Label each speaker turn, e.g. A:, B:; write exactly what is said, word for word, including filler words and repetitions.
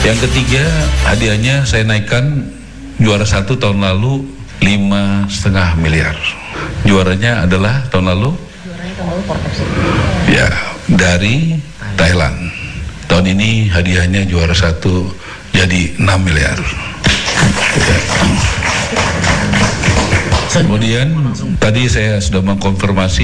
A: Yang ketiga, hadiahnya saya naikkan juara satu tahun lalu lima setengah miliar. Juaranya adalah tahun lalu? Juaranya tahun lalu Portexi. Ya, dari Thailand. Tahun ini hadiahnya juara satu jadi enam miliar. Ya. Kemudian tadi saya sudah mengkonfirmasi